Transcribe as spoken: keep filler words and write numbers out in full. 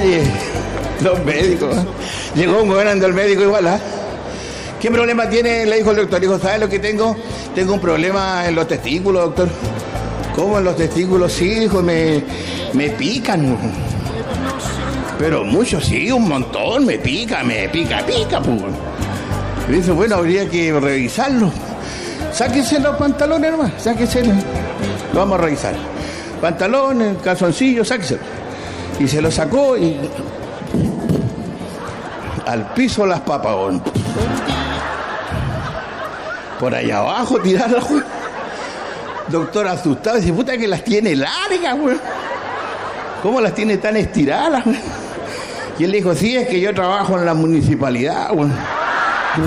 Ay, los médicos. Llegó un gobernante del médico igual, ¿ah? ¿Qué problema tiene? Le dijo el doctor. Dijo, ¿sabe lo que tengo? Tengo un problema en los testículos, doctor. ¿Cómo en los testículos? Sí, dijo, me, me pican. Pero mucho, sí, un montón, me pica, me pica, pica, pues. Y dice, bueno, habría que revisarlo. Sáquense los pantalones nomás, sáquense. Lo vamos a revisar. Pantalones, calzoncillos, sáquense. Y se lo sacó y... al piso las papas, bon. Por allá abajo tirarlas, güey. Doctor asustado, dice, puta que las tiene largas, güey. ¿Cómo las tiene tan estiradas, güey? Y él dijo, sí, es que yo trabajo en la municipalidad, güey.